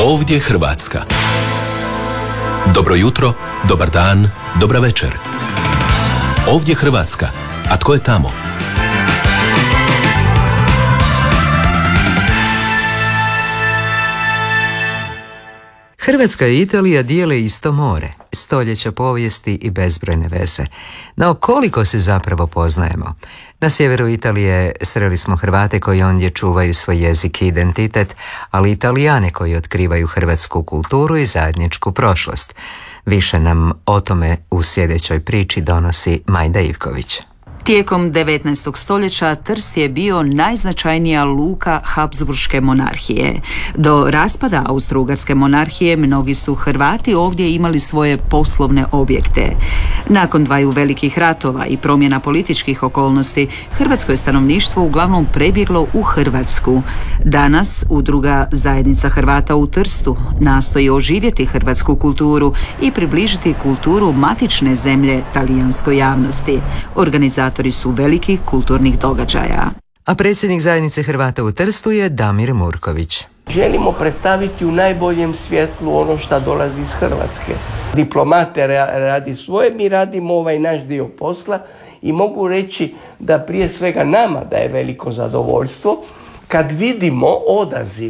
Ovdje Hrvatska. Dobro jutro, dobar dan, dobra večer. Ovdje Hrvatska. A tko je tamo? Hrvatska i Italija dijele isto more, stoljeća povijesti i bezbrojne veze. No koliko se zapravo poznajemo? Na sjeveru Italije sreli smo Hrvate koji ondje čuvaju svoj jezik i identitet, ali Italijane koji otkrivaju hrvatsku kulturu i zajedničku prošlost. Više nam o tome u sljedećoj priči donosi Majda Ivković. Tijekom 19. stoljeća Trst je bio najznačajnija luka Habsburške monarhije. Do raspada Austro-Ugarske monarhije mnogi su Hrvati ovdje imali svoje poslovne objekte. Nakon dvaju velikih ratova i promjena političkih okolnosti, hrvatsko je stanovništvo uglavnom prebjeglo u Hrvatsku. Danas Udruga Zajednica Hrvata u Trstu nastoji oživjeti hrvatsku kulturu i približiti kulturu matične zemlje talijanskoj javnosti. Organizatori su velikih kulturnih događaja. A predsjednik Zajednice Hrvata u Trstu je Damir Murković. Želimo predstaviti u najboljem svjetlu ono što dolazi iz Hrvatske. Diplomate radi svoje, mi radimo ovaj naš dio posla i mogu reći da prije svega nama da je veliko zadovoljstvo kad vidimo odaziv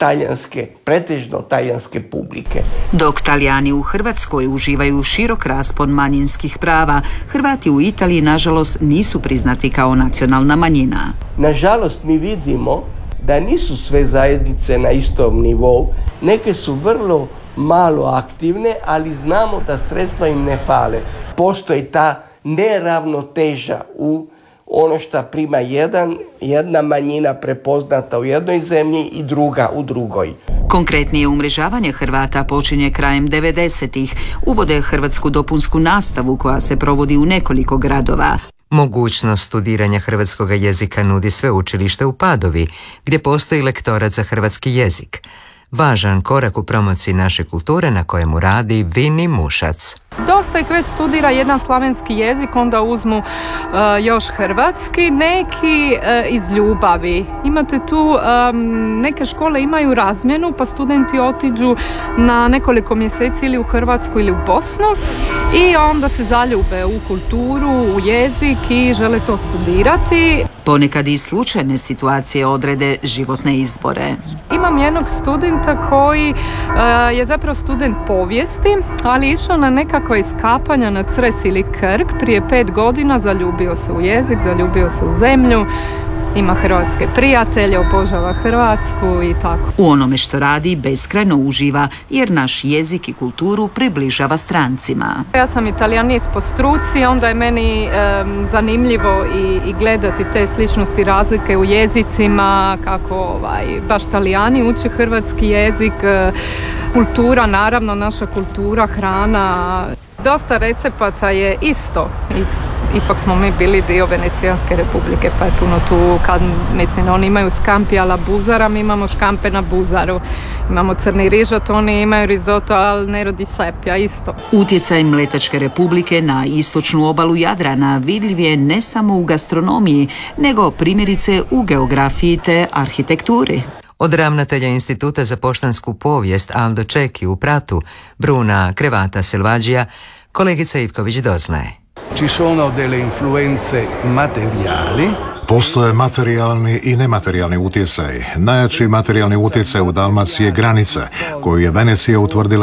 pretežno talijanske publike. Dok Talijani u Hrvatskoj uživaju širok raspon manjinskih prava, Hrvati u Italiji nažalost nisu priznati kao nacionalna manjina. Nažalost mi vidimo da nisu sve zajednice na istom nivou, neke su vrlo malo aktivne, ali znamo da sredstva im ne fale. Postoji ta neravnoteža u ono što prima jedna manjina prepoznata u jednoj zemlji i druga u drugoj. Konkretnije umrežavanje Hrvata počinje krajem 90-ih. Uvode hrvatsku dopunsku nastavu koja se provodi u nekoliko gradova. Mogućnost studiranja hrvatskog jezika nudi sveučilište u Padovi, gdje postoji lektorat za hrvatski jezik. Važan korak u promociji naše kulture na kojemu radi Vini Mušac. Dosta ih već studira jedan slavenski jezik, onda uzmu još hrvatski, neki iz ljubavi. Imate tu, neke škole imaju razmjenu, pa studenti otiđu na nekoliko mjeseci ili u Hrvatsku ili u Bosnu i onda se zaljube u kulturu, u jezik i žele to studirati. Ponekad i slučajne situacije odrede životne izbore. Imam jednog studenta koji je zapravo student povijesti, ali išao na nekakva iskapanja na Cres ili Krk prije 5 godina, zaljubio se u jezik, zaljubio se u zemlju, ima hrvatske prijatelje, obožava Hrvatsku i tako. U onome što radi beskrajno uživa jer naš jezik i kulturu približava strancima. Ja sam italijanist po struci, onda je meni zanimljivo i gledati te sličnosti, razlike u jezicima, kako baš Talijani uče hrvatski jezik, kultura, naravno naša kultura, hrana. Dosta recepata je isto i ipak smo mi bili dio Venecijanske republike, pa je puno tu, oni imaju scampi alla buzara, mi imamo škampe na buzaru. Imamo crni rižot, oni imaju risotto al nero di seppia, isto. Utjecaj Mletačke republike na istočnu obalu Jadrana vidljiv je ne samo u gastronomiji, nego primjerice u geografiji te arhitekturi. Od ravnatelja Instituta za poštansku povijest Aldo Čeki u Pratu, Bruna Crevata Selvaggija, kolegica Ivković doznaje. Ci sono delle influenze materiali. Postoje materijalni i nematerijalni utjecaj. Najjači materijalni utjecaj u Dalmaciji je granica, koju je Venecija utvrdila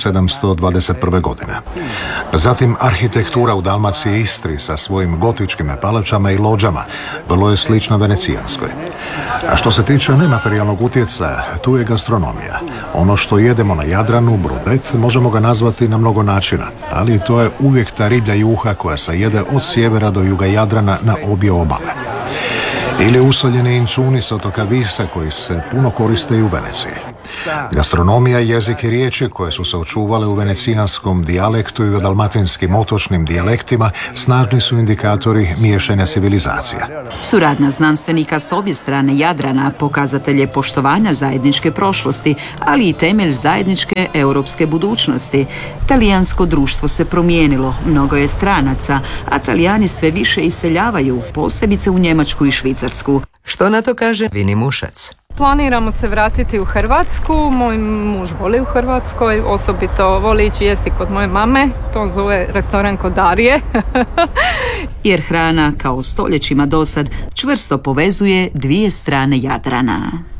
1721. godine. Zatim arhitektura u Dalmaciji i Istri sa svojim gotičkim palačama i lođama vrlo je slična venecijanskoj. A što se tiče nematerijalnog utjecaja, tu je gastronomija. Ono što jedemo na Jadranu, brudet, možemo ga nazvati na mnogo načina, ali to je uvijek ta riblja juha koja se jede od sjevera do juga Jadrana na obje obale. Ili usoljeni inčuni s otoka Visa koji se puno koriste i u Veneciji. Gastronomija, jezik i riječi koje su se očuvale u venecijanskom dijalektu i u dalmatinskim otočnim dijalektima snažni su indikatori miješanja civilizacija. Suradnja znanstvenika s obje strane Jadrana pokazatelj je poštovanja zajedničke prošlosti, ali i temelj zajedničke europske budućnosti. Talijansko društvo se promijenilo, mnogo je stranaca, a Talijani sve više iseljavaju, posebice u Njemačku i Švicarsku. Što na to kaže Vini Mušac? planiramo se vratiti u Hrvatsku. Moj muž voli u Hrvatskoj, osobito voli ići jesti kod moje mame. To zove restoran kod Darije. Jer hrana, kao stoljećima dosad, čvrsto povezuje dvije strane Jadrana.